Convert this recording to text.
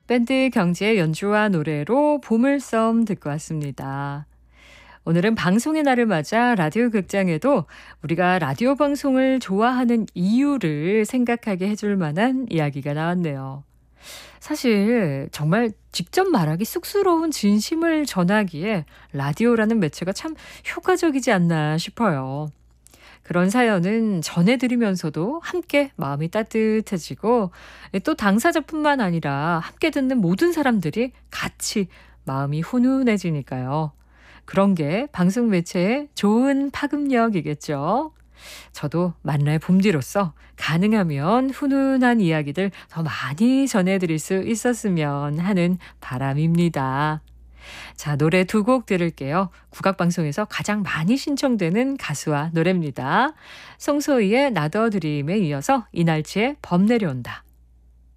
밴드 경제의 연주와 노래로 보물섬 듣고 왔습니다. 오늘은 방송의 날을 맞아 라디오 극장에도 우리가 라디오 방송을 좋아하는 이유를 생각하게 해줄 만한 이야기가 나왔네요. 사실 정말 직접 말하기 쑥스러운 진심을 전하기에 라디오라는 매체가 참 효과적이지 않나 싶어요. 그런 사연은 전해드리면서도 함께 마음이 따뜻해지고 또 당사자뿐만 아니라 함께 듣는 모든 사람들이 같이 마음이 훈훈해지니까요. 그런 게 방송 매체의 좋은 파급력이겠죠. 저도 만나의 봄디로서 가능하면 훈훈한 이야기들 더 많이 전해드릴 수 있었으면 하는 바람입니다. 자, 노래 두 곡 들을게요. 국악방송에서 가장 많이 신청되는 가수와 노래입니다. 송소희의 나더 드림에 이어서 이날치의 범 내려온다.